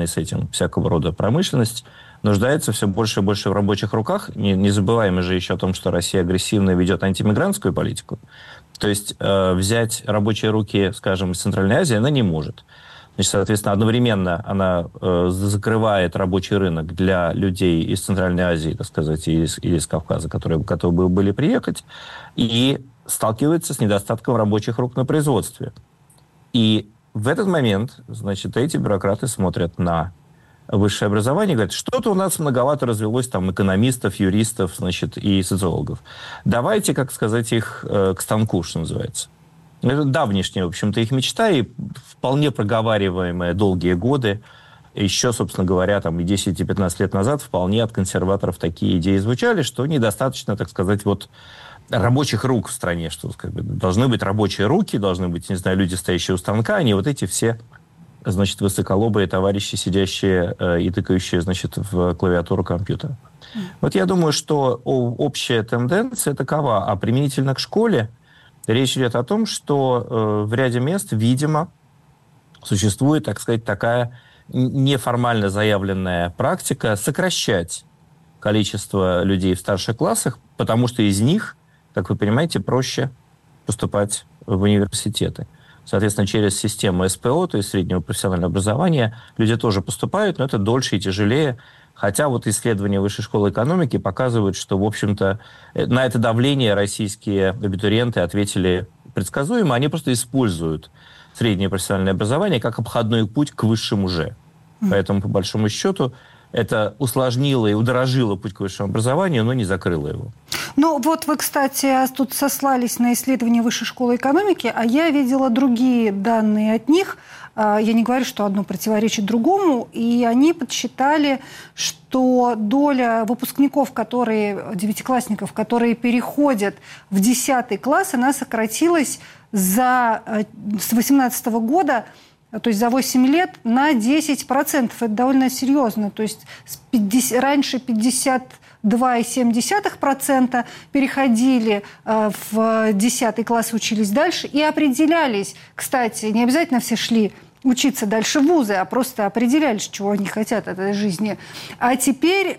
связанной с этим всякого рода промышленность, нуждается все больше и больше в рабочих руках. Не забываем же еще о том, что Россия агрессивно ведет антимигрантскую политику. То есть взять рабочие руки, скажем, из Центральной Азии она не может. Значит, соответственно, одновременно она закрывает рабочий рынок для людей из Центральной Азии, так сказать, или из Кавказа, которые готовы были приехать, и сталкивается с недостатком рабочих рук на производстве. И в этот момент, значит, эти бюрократы смотрят на высшее образование и говорят, что-то у нас многовато развелось там экономистов, юристов, значит, и социологов. Давайте, как сказать, их к станку, что называется. Это давнишняя, в общем-то, их мечта, и вполне проговариваемая долгие годы, еще, собственно говоря, там и 10, и 15 лет назад вполне от консерваторов такие идеи звучали, что недостаточно, так сказать, вот рабочих рук в стране, что как бы, должны быть рабочие руки, должны быть, не знаю, люди, стоящие у станка, а не вот эти все, значит, высоколобые товарищи, сидящие и тыкающие, значит, в клавиатуру компьютера. Вот я думаю, что общая тенденция такова, а применительно к школе речь идет о том, что в ряде мест, видимо, существует, так сказать, такая неформально заявленная практика сокращать количество людей в старших классах, потому что из них, как вы понимаете, проще поступать в университеты. Соответственно, через систему СПО, то есть среднего профессионального образования, люди тоже поступают, но это дольше и тяжелее. Хотя вот исследования Высшей школы экономики показывают, что, в общем-то, на это давление российские абитуриенты ответили предсказуемо. Они просто используют среднее профессиональное образование как обходной путь к высшему же. Поэтому, по большому счету, это усложнило и удорожило путь к высшему образованию, но не закрыло его. Ну, вот вы, кстати, тут сослались на исследования Высшей школы экономики, а я видела другие данные от них. Я не говорю, что одно противоречит другому, и они подсчитали, что доля выпускников, девятиклассников, которые переходят в 10 класс, она сократилась с 2018 года, то есть за 8 лет, на 10%. Это довольно серьезно. То есть раньше 52,7% переходили в 10 класс, учились дальше и определялись. Кстати, не обязательно все шли учиться дальше в вузы, а просто определялись, чего они хотят от этой жизни. А теперь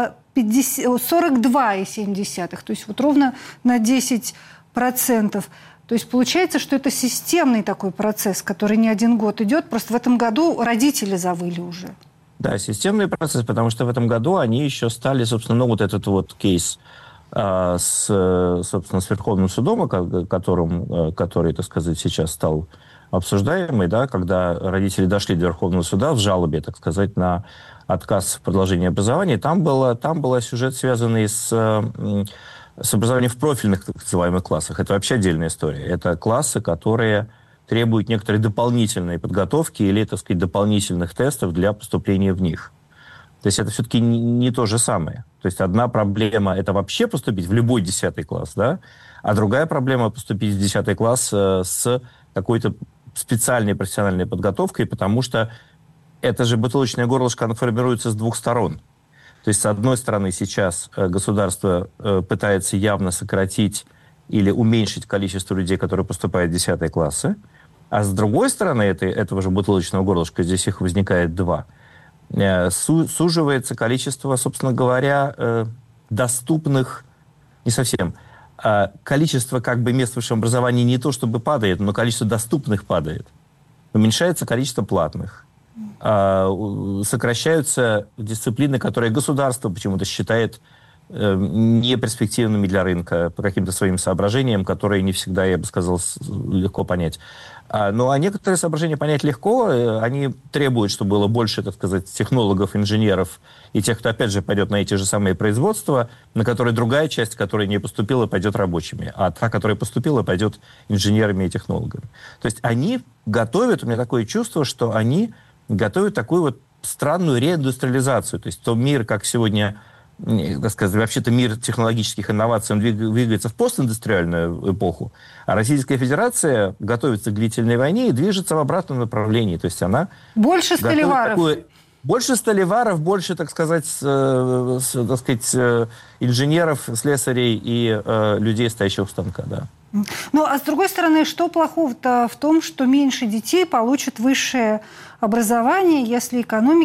42,7%, то есть вот ровно на 10%. То есть получается, что это системный такой процесс, который не один год идет. Просто в этом году родители завыли уже. Да, системный процесс, потому что в этом году они еще стали, собственно, вот этот вот кейс с Верховным судом, который, так сказать, сейчас стал обсуждаемый, да, когда родители дошли до Верховного суда в жалобе, так сказать, на отказ в продолжении образования. Там был сюжет, связанный с образованием в профильных, так называемых, классах. Это вообще отдельная история. Это классы, которые требуют некоторой дополнительной подготовки или, так сказать, дополнительных тестов для поступления в них. То есть это все-таки не то же самое. То есть одна проблема – это вообще поступить в любой 10 класс, да? А другая проблема – поступить в 10 класс с какой-то специальной профессиональной подготовкой, потому что это же бутылочное горлышко, оно формируется с двух сторон. То есть, с одной стороны, сейчас государство пытается явно сократить или уменьшить количество людей, которые поступают в 10 классы, а с другой стороны, этого же бутылочного горлышка, здесь их возникает два, суживается количество, собственно говоря, доступных, не совсем, количество как бы мест высшего образования не то чтобы падает, но количество доступных падает. Уменьшается количество платных. Сокращаются дисциплины, которые государство почему-то считает неперспективными для рынка по каким-то своим соображениям, которые не всегда, я бы сказал, легко понять. Ну, а некоторые соображения понять легко. Они требуют, чтобы было больше, так сказать, технологов, инженеров и тех, кто, опять же, пойдет на эти же самые производства, на которые другая часть, которая не поступила, пойдет рабочими, а та, которая поступила, пойдет инженерами и технологами. То есть они готовят, у меня такое чувство, что они готовят такую вот странную реиндустриализацию. То есть тот мир, как сегодня, так сказать, вообще-то мир технологических инноваций, он двигается в постиндустриальную эпоху, а Российская Федерация готовится к длительной войне и движется в обратном направлении. То есть она... Больше сталеваров. Больше сталеваров, больше, так сказать, инженеров, слесарей и людей, стоящих у станка, да. Ну, а с другой стороны, что плохого-то в том, что меньше детей получат высшее образование, если экономика